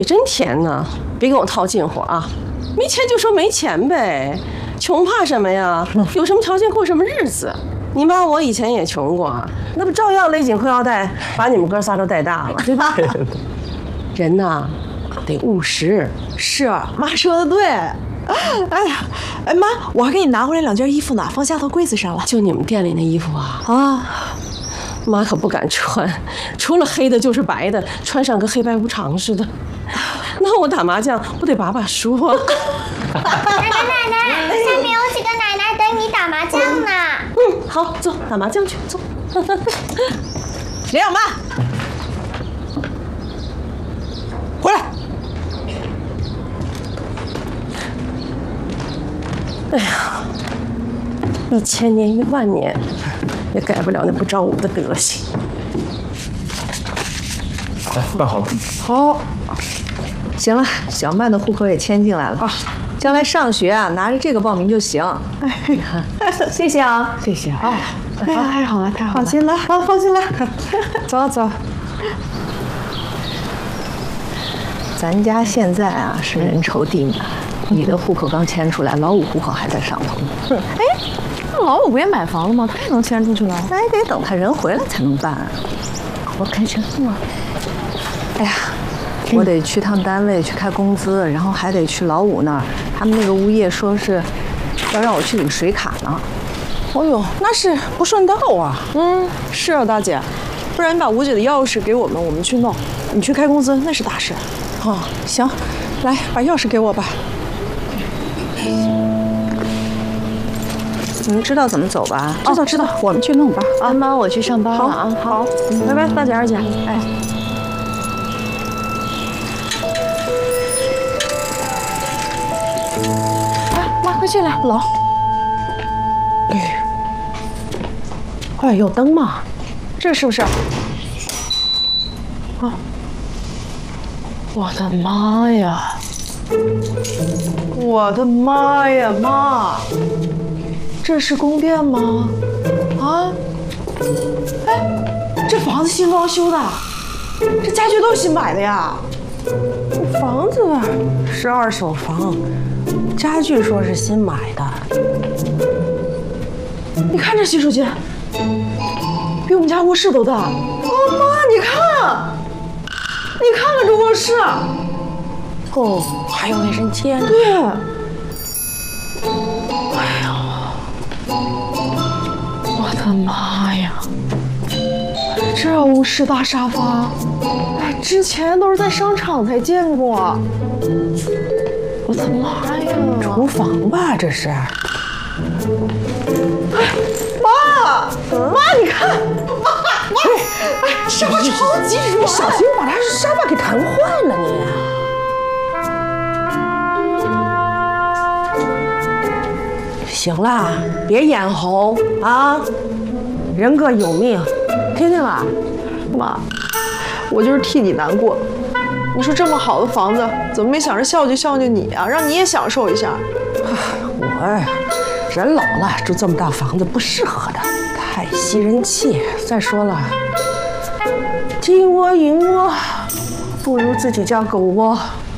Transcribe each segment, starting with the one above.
你真甜呐！别跟我套近乎啊！没钱就说没钱呗，穷怕什么呀？有什么条件过什么日子。你妈我以前也穷过，那不照样勒紧裤腰带把你们哥仨都带大了，对吧？人呐，得务实。 是，妈说的对。哎呀，哎妈，我还给你拿回来2件衣服呢，放下头柜子上了。 就你们店里那衣服啊？ 啊， 妈可不敢穿，除了黑的就是白的，穿上跟黑白无常似的。那我打麻将不得把输啊？ 奶奶，下面有几个奶奶等你打麻将呢。 好，走，打麻将去，走。 连小曼，回来。 哎呀，1000年10000年也改不了那不照我的德行。 来，办好了。 好，行了，小曼的户口也迁进来了啊，将来上学啊，拿着这个报名就行。哎，谢谢啊， 谢谢啊。 太好了，太好了， 放心了，啊，放心了。走走。咱家现在啊是人稠地满，你的户口刚迁出来，老五户口还在上头呢。 哎，那老五不也买房了吗？他也能迁出去了？ 那也得等他人回来才能办啊。我开车。哎呀，我得去趟单位去开工资，然后还得去老五那儿，他们那个物业说是要让我去领水卡呢。 哦呦，那是不顺道啊。是啊，大姐，不然你把吴姐的钥匙给我们去弄，你去开工资那是大事。哦，行，来把钥匙给我吧。 你们知道怎么走吧？ 知道，我们去弄吧。 啊，妈，我去上班了啊。 好，拜拜，大姐二姐。哎。妈，快进来，冷。 哎，有灯吗？ 这是不是？啊！我的妈呀！我的妈呀，妈！这是宫殿吗？啊！哎，这房子新装修的，这家具都是新买的呀。 房子是2手房，家具说是新买的。 你看这洗手间，比我们家卧室都大。哦，妈，你看这卧室。 哦，还有卫生间。 对。 哎呀， 我的妈呀！这屋式大沙发，哎，之前都是在商场才见过。我的妈呀！ 厨房吧，这是。 妈，你看，妈，哎，沙发超级软， 小心把它沙发给弹坏了你。行了，别眼红啊，人各有命，听见了？ 妈，我就是替你难过。你说这么好的房子，怎么没想着孝敬你啊？让你也享受一下。 我呀，人老了住这么大房子不适合的，太吸人气。再说了，金窝银窝不如自己家狗窝。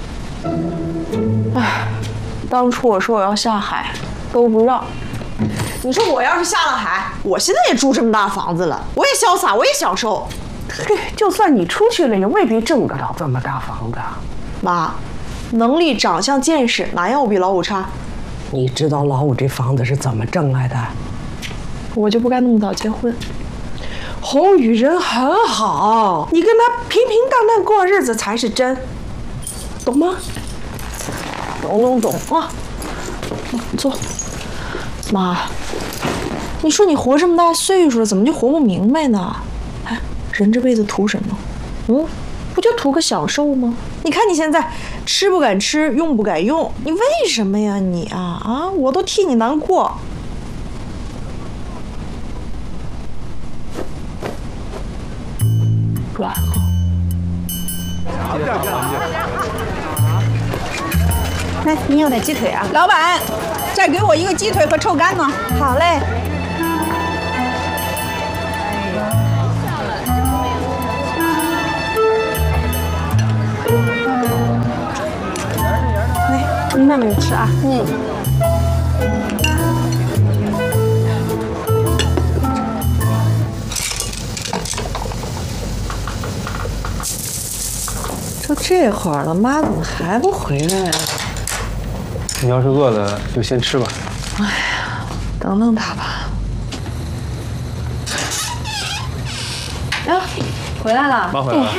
哎，当初我说我要下海，都不让。你说我要是下了海，我现在也住这么大房子了，我也潇洒，我也享受。 嘿，就算你出去了，也未必挣得了这么大房子。 妈，能力、长相、见识，哪样我比老五差？ 你知道老五这房子是怎么挣来的？ 我就不该那么早结婚。 宏宇人很好，你跟他平平淡淡过日子才是真，懂吗？懂啊！ 坐。妈，你说你活这么大岁数了，怎么就活不明白呢？哎，人这辈子图什么？不就图个享受吗？你看你现在吃不敢吃，用不敢用，你为什么呀你啊？我都替你难过。软了。 来，你要点鸡腿啊？ 老板，再给我一个鸡腿和臭干呢。 好嘞。 慢慢吃啊。 都这会儿了，妈怎么还不回来呀？ 你要是饿了，就先吃吧。 等等他吧。呀，回来了。 妈回来了。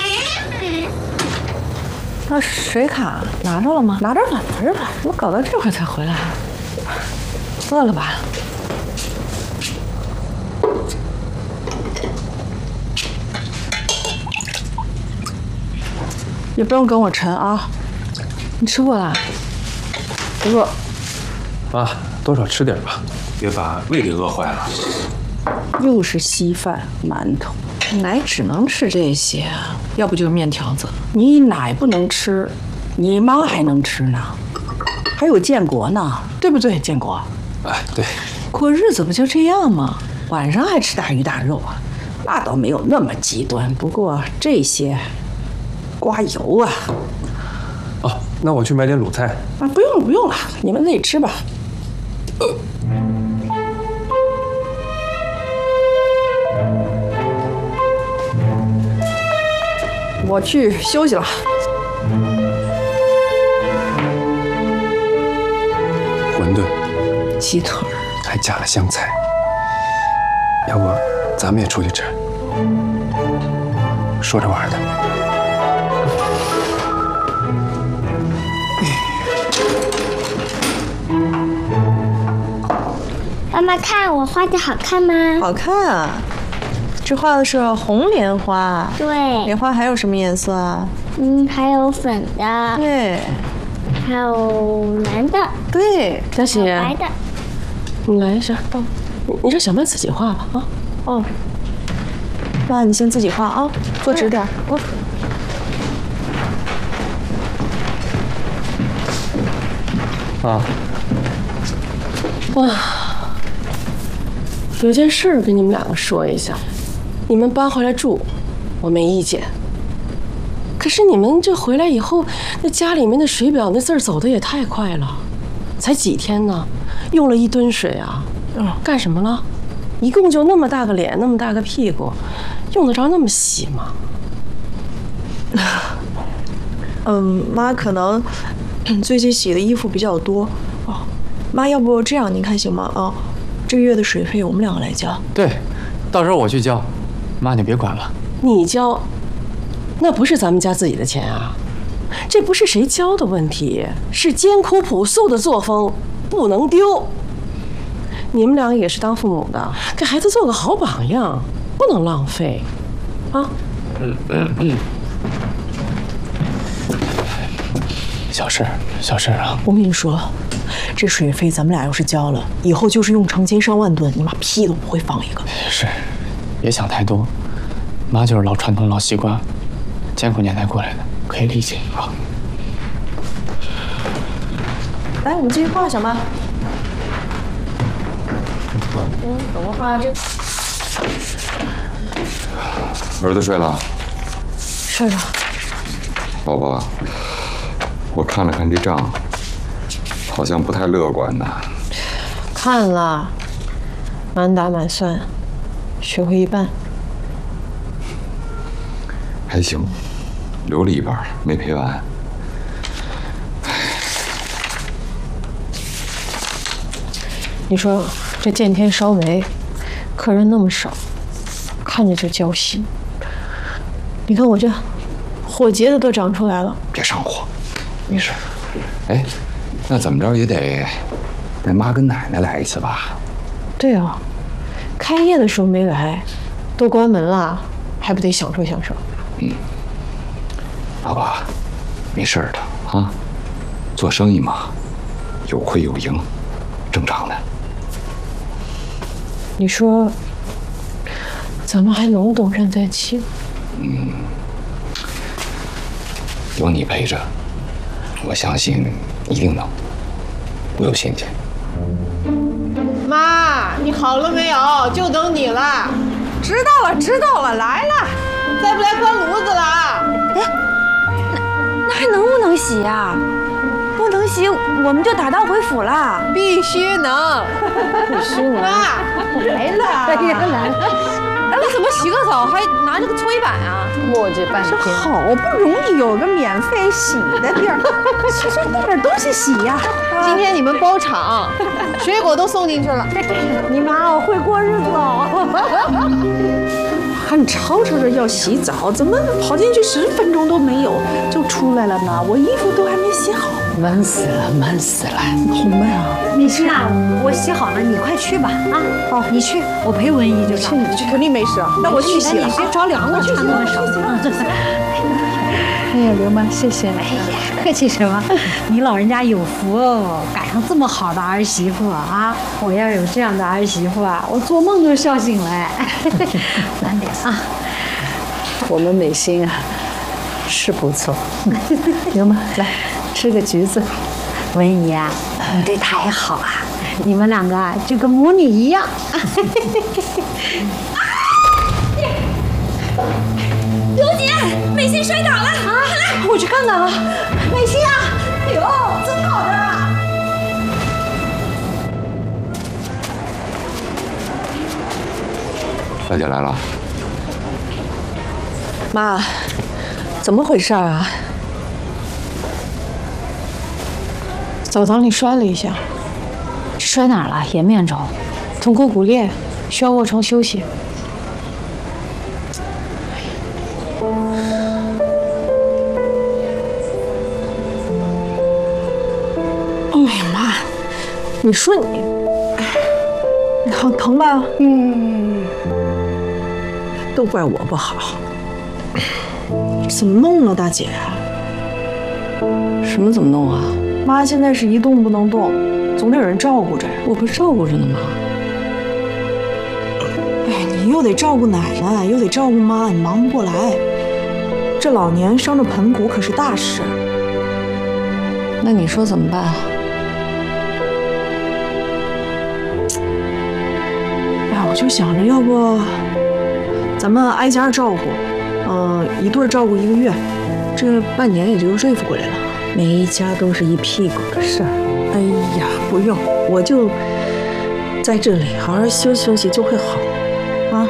那水卡拿着了吗？ 拿着吧，拿着吧。 怎么搞到这会儿才回来？饿了吧？也不用跟我盛啊。你吃过了？饿。 妈，多少吃点吧，别把胃给饿坏了。 又是稀饭、馒头， 奶只能吃这些啊，要不就是面条子。 你奶不能吃，你妈还能吃呢，还有建国呢，对不对？建国， 哎，对， 过日子不就这样吗？ 晚上还吃大鱼大肉啊？那倒没有那么极端，不过这些刮油啊。 哦，那我去买点卤菜。 啊，不用了，不用了，你们自己吃吧。我去休息了。 馄饨， 鸡腿还加了香菜。要不咱们也出去吃？说着玩的。 妈妈看我画的好看吗？ 好看啊！这画的是红莲花。 对， 莲花还有什么颜色啊？ 还有粉的， 对还有蓝的， 对， 佳琪， 白的。 你来一下。你让小曼自己画吧啊。 哦。妈，你先自己画啊，坐直点。 啊， 哇，有件事儿跟你们两个说一下，你们搬回来住，我没意见。可是你们这回来以后，那家里面的水表那字儿走的也太快了，才几天呢，用了1吨水啊！干什么了？一共就那么大个脸，那么大个屁股，用得着那么洗吗？ 妈可能最近洗的衣服比较多哦。妈，要不这样您看行吗？啊，这个月的水费我们2个来交。 对，到时候我去交，妈你别管了。 你交，那不是咱们家自己的钱啊，这不是谁交的问题，是艰苦朴素的作风不能丢。你们两个也是当父母的，给孩子做个好榜样，不能浪费，啊。 小事啊。 我跟你说，这水费咱们俩要是交了，以后就是用成千上万吨，你妈屁都不会放一个。 是，别想太多。妈就是老传统老习惯，艰苦年代过来的，可以理解啊。 来，我们继续画，小曼。等我画这。 儿子睡了， 睡了。 宝宝，我看了看这账，好像不太乐观呐。 看了，满打满算，学会一半。 还行，留了一半没赔完。 你说这见天烧煤，客人那么少，看着就焦心。你看我这火疖子都长出来了。 别上火，没事。哎，那怎么着也得带妈跟奶奶来一次吧？ 对啊，开业的时候没来，都关门了，还不得享受享受？ 宝宝，没事的啊，做生意嘛，有亏有盈，正常的。 你说，咱们还能东山再起？ 有你陪着，我相信一定能。我有信心。 妈，你好了没有？就等你了。知道了，知道了，来了。再不来关炉子了啊！ 那还能不能洗呀？ 不能洗，我们就打道回府了。 必须能。妈，来了！ 哎呀，来了！ 哎，我怎么洗个澡还拿着个搓衣板啊？ 磨叽半天。 好不容易有个免费洗的地儿，其实带点东西洗呀。 今天你们包场，水果都送进去了。 你妈我会过日子哦。喊吵吵着要洗澡，怎么跑进去10分钟都没有就出来了呢？我衣服都还没洗好。 闷死了，闷死了！ 好闷啊！ 美心啊，我洗好了，你快去吧啊！好，你去，我陪文姨就上。 你去肯定没事啊。那我去洗了。 你别着凉了，穿那么少。 哎呀，刘妈，谢谢你。 哎呀，客气什么？你老人家有福哦，赶上这么好的儿媳妇啊！我要有这样的儿媳妇啊，我做梦都笑醒了。慢点啊！ 我们美心啊，是不错。刘妈，来吃个橘子。 文姨啊，你对她也好啊，你们两个啊就跟母女一样。 刘姐，美心摔倒了啊！来，我去看看啊。美心啊，哟，怎么搞的啊？ 大姐来了。 妈，怎么回事啊？澡堂里摔了一下。 摔哪儿了？颜面着？ 臀骨骨裂，需要卧床休息。 哎呀妈！你说你，你疼吧？都怪我不好。怎么弄了，大姐？ 什么怎么弄啊？ 妈现在是一动不能动，总得有人照顾着。 我不是照顾着呢吗？ 哎，你又得照顾奶奶，又得照顾妈，你忙不过来。这老年伤着盆骨可是大事。 那你说怎么办啊？ 哎呀，我就想着，要不咱们挨家照顾，一对照顾1个月，这半年也就瑞服过来了。每一家都是一屁股的事儿。哎呀，不用，我就在这里好好休息休息就会好，啊。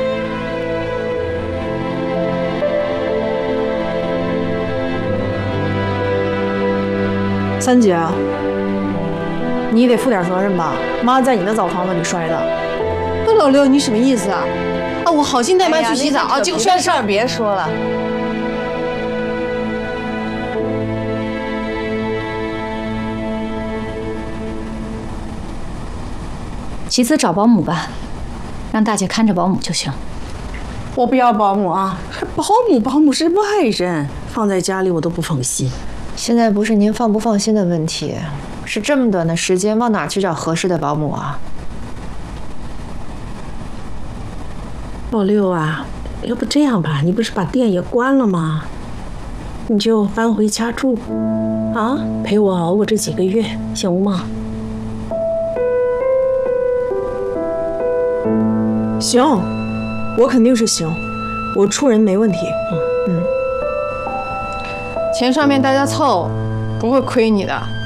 三姐，你得负点责任吧？妈在你的澡堂子里摔的。 那老六，你什么意思啊？啊，我好心带妈去洗澡，结果摔事儿别说了。 集资找保姆吧，让大姐看着保姆就行。 我不要保姆啊！保姆是外人，放在家里我都不放心。 现在不是您放不放心的问题，是这么短的时间，往哪去找合适的保姆啊？ 老六啊，要不这样吧，你不是把店也关了吗？你就搬回家住，啊，陪我熬过这几个月，行吗？ 行，我肯定是行，我出人没问题。 钱上面大家凑，不会亏你的。